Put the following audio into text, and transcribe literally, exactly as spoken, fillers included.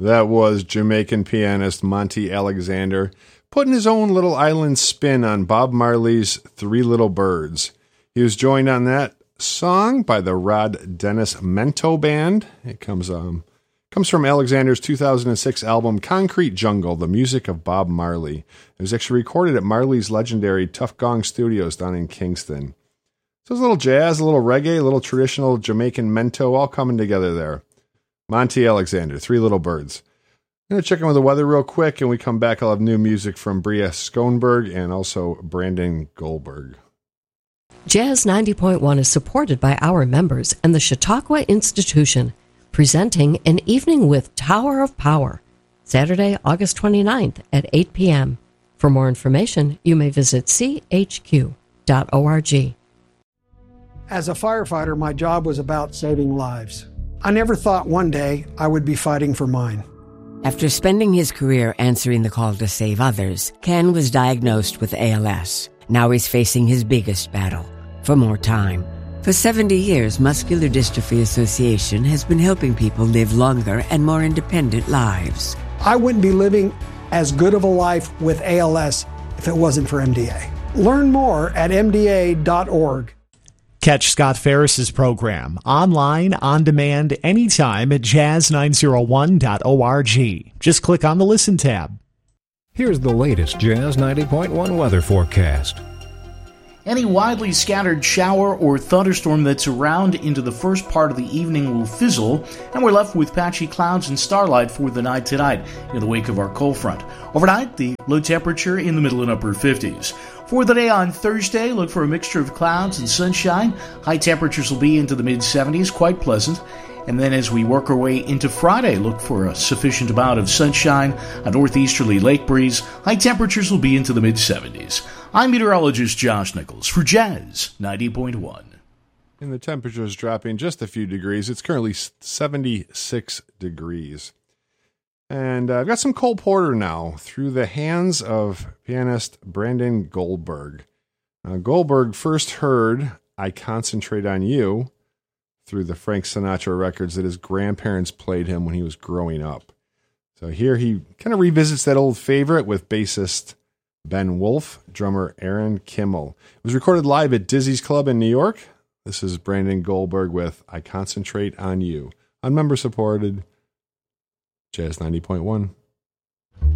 That was Jamaican pianist Monty Alexander putting his own little island spin on Bob Marley's Three Little Birds. He was joined on that song by the Rod Dennis Mento Band. It comes um comes from Alexander's two thousand six album Concrete Jungle, the music of Bob Marley. It was actually recorded at Marley's legendary Tuff Gong Studios down in Kingston. So it's a little jazz, a little reggae, a little traditional Jamaican mento all coming together there. Monty Alexander, Three Little Birds. I'm going to check in with the weather real quick, and we come back. I'll have new music from Bria Schoenberg and also Brandon Goldberg. Jazz ninety point one is supported by our members and the Chautauqua Institution, presenting An Evening with Tower of Power, Saturday, August twenty-ninth at eight p.m. For more information, you may visit c h q dot org. As a firefighter, my job was about saving lives. I never thought one day I would be fighting for mine. After spending his career answering the call to save others, Ken was diagnosed with A L S. Now he's facing his biggest battle, for more time. For seventy years, Muscular Dystrophy Association has been helping people live longer and more independent lives. I wouldn't be living as good of a life with A L S if it wasn't for M D A. Learn more at m d a dot org. Catch Scott Ferris's program online, on demand, anytime at jazz nine oh one dot org. Just click on the Listen tab. Here's the latest Jazz ninety point one weather forecast. Any widely scattered shower or thunderstorm that's around into the first part of the evening will fizzle, and we're left with patchy clouds and starlight for the night tonight in the wake of our cold front. Overnight, the low temperature in the middle and upper fifties. For the day on Thursday, look for a mixture of clouds and sunshine. High temperatures will be into the mid seventies, quite pleasant. And then as we work our way into Friday, look for a sufficient amount of sunshine, a northeasterly lake breeze. High temperatures will be into the mid seventies. I'm meteorologist Josh Nichols for Jazz ninety point one. And the temperature is dropping just a few degrees. It's currently seventy-six degrees. And uh, I've got some Cole Porter now through the hands of pianist Brandon Goldberg. Now, Goldberg first heard I Concentrate on You through the Frank Sinatra records that his grandparents played him when he was growing up. So here he kind of revisits that old favorite with bassist Ben Wolf, drummer Aaron Kimmel. It was recorded live at Dizzy's Club in New York. This is Brandon Goldberg with I Concentrate on You on member-supported Jazz ninety point one.